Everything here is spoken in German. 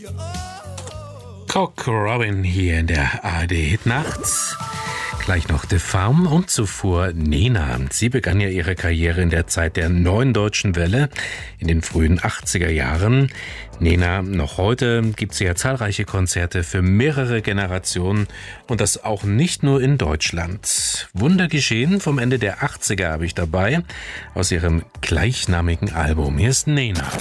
Cock Robin hier in der ARD Hitnacht. Gleich noch The Farm und zuvor Nena. Sie begann ja ihre Karriere in der Zeit der Neuen Deutschen Welle in den frühen 80er Jahren. Nena, noch heute gibt sie ja zahlreiche Konzerte für mehrere Generationen und das auch nicht nur in Deutschland. Wunder geschehen vom Ende der 80er habe ich dabei aus ihrem gleichnamigen Album. Hier ist Nena.